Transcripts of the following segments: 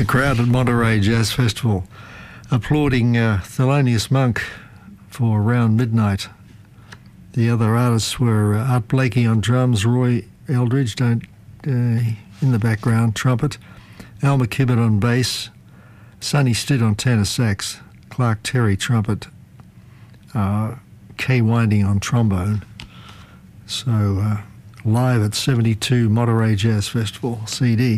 The crowd at Monterey Jazz Festival applauding Thelonious Monk for around midnight. The other artists were Art Blakey on drums, Roy Eldridge in the background, trumpet, Al McKibbin on bass, Sonny Stitt on tenor sax, Clark Terry trumpet, Kay Winding on trombone. So live at 72 Monterey Jazz Festival CD.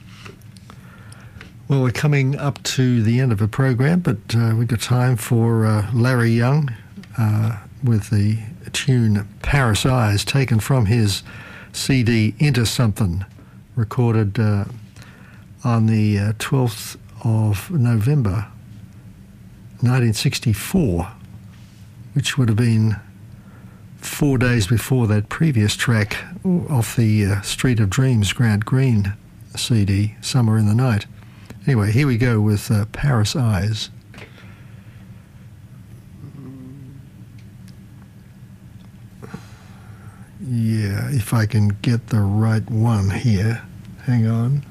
Well, we're coming up to the end of the program, but we've got time for Larry Young with the tune Paris Eyes, taken from his CD Into Something, recorded on the 12th of November 1964, which would have been 4 days before that previous track off the Street of Dreams Grant Green CD, Summer in the Night. Anyway, here we go with Paris Eyes. Yeah, if I can get the right one here. Hang on.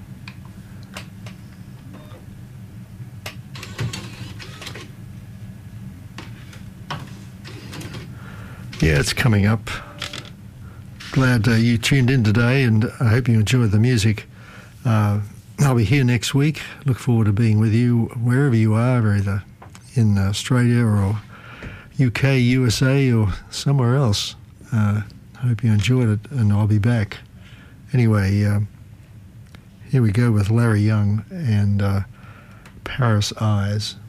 Yeah, it's coming up. Glad you tuned in today, and I hope you enjoyed the music. I'll be here next week. Look forward to being with you wherever you are, either in Australia or UK, USA, or somewhere else. Hope you enjoyed it, and I'll be back. Anyway, here we go with Larry Young and Paris Eyes.